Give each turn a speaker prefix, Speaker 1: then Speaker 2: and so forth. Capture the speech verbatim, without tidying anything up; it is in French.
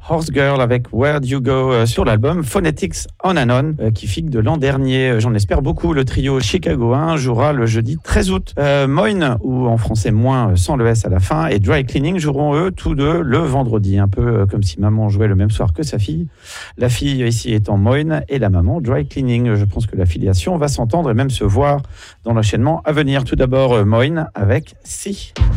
Speaker 1: Horse Girl avec Where Do You Go euh, sur l'album Phonetics On and On euh, qui figure de l'an dernier. Euh, J'en espère beaucoup. Le trio chicagoen jouera le jeudi treize août. Euh, Moyne, ou en français moins sans le S à la fin, et Dry Cleaning joueront eux tous deux le vendredi. Un peu euh, comme si maman jouait le même soir que sa fille. La fille ici étant Moyne et la maman Dry Cleaning. Je pense que l'affiliation va s'entendre et même se voir dans l'enchaînement à venir. Tout d'abord euh, Moyne avec Si.